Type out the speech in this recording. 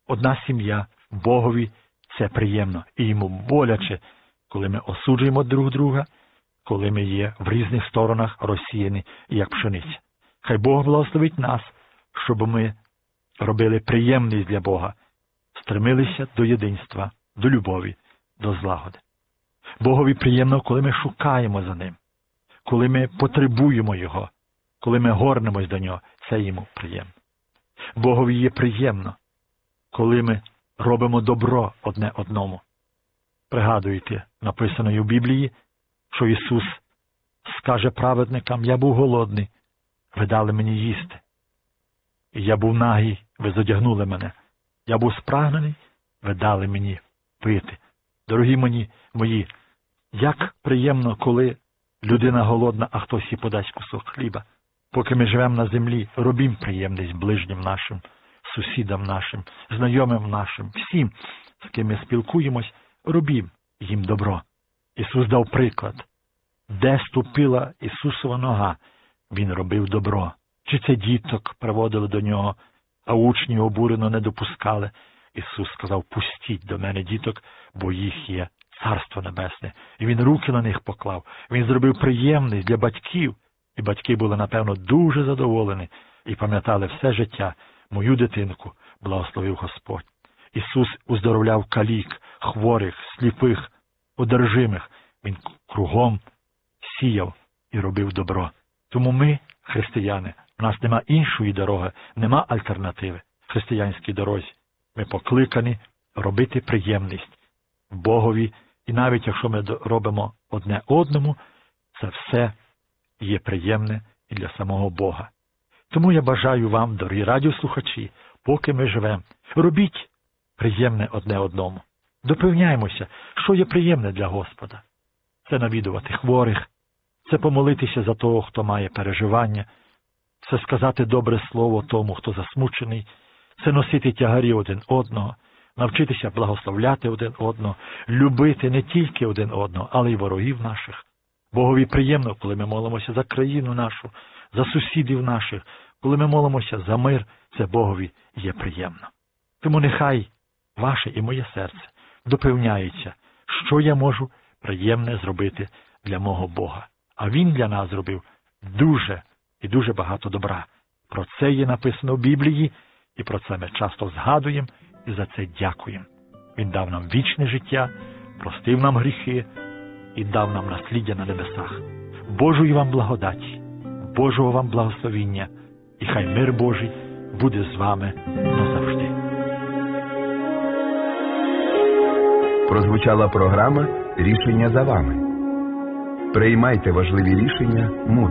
одна сім'я, Богові це приємно. І йому боляче, коли ми осуджуємо друг друга, коли ми є в різних сторонах розсіяні, як пшениця. Хай Бог благословить нас, щоб ми робили приємність для Бога, стремилися до єдинства, до любові, до злагоди. Богові приємно, коли ми шукаємо за Ним, коли ми потребуємо Його, коли ми горнемось до Нього, це Йому приємно. Богові є приємно, коли ми робимо добро одне одному. Пригадуєте, написано і в Біблії, що Ісус скаже праведникам: «Я був голодний, ви дали мені їсти. І я був нагий, ви зодягнули мене. Я був спрагнений, ви дали мені пити». Дорогі мої, як приємно, коли людина голодна, а хтось їй подасть кусок хліба. Поки ми живемо на землі, робім приємність ближнім нашим, сусідам нашим, знайомим нашим, всім, з ким ми спілкуємось, робім їм добро. Ісус дав приклад. Де ступила Ісусова нога, Він робив добро. Чи це діток приводили до Нього, а учні обурено не допускали. Ісус сказав: «Пустіть до мене діток, бо їх є Царство Небесне». І Він руки на них поклав. Він зробив приємність для батьків. І батьки були, напевно, дуже задоволені і пам'ятали все життя: мою дитинку благословив Господь. Ісус уздоровляв калік, хворих, сліпих, одержимих. Він кругом сіяв і робив добро. Тому ми, християни, у нас нема іншої дороги, нема альтернативи в християнській дорозі. Ми покликані робити приємність Богові, і навіть якщо ми робимо одне одному, це все є приємне і для самого Бога. Тому я бажаю вам, дорогі радіослухачі, поки ми живемо, робіть приємне одне одному. Допевняємося, що є приємне для Господа. Це навідувати хворих, це помолитися за того, хто має переживання, це сказати добре слово тому, хто засмучений, це носити тягарі один одного, навчитися благословляти один одного, любити не тільки один одного, але й ворогів наших. Богові приємно, коли ми молимося за країну нашу, за сусідів наших, коли ми молимося за мир, це Богові є приємно. Тому нехай ваше і моє серце допевняється, що я можу приємне зробити для мого Бога. А Він для нас зробив дуже і дуже багато добра. Про це є написано в Біблії, і про це ми часто згадуємо і за це дякуємо. Він дав нам вічне життя, простив нам гріхи і дав нам насліддя на небесах. Божої вам благодаті, Божого вам благословіння, і хай мир Божий буде з вами назавжди. Прозвучала програма «Рішення за вами». Приймайте важливі рішення мудро.